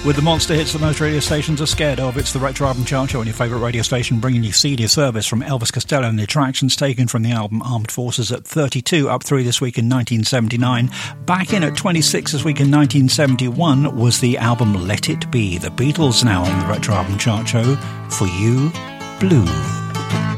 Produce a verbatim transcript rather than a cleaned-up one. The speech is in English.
With the monster hits that most radio stations are scared of, it's the Retro Album Chart Show on your favourite radio station, bringing you C D service from Elvis Costello and the attractions taken from the album Armed Forces at thirty-two, up three this week in nineteen seventy-nine. Back in at twenty-six this week in nineteen seventy-one was the album Let It Be. The Beatles now on the Retro Album Chart Show. For You, Blue.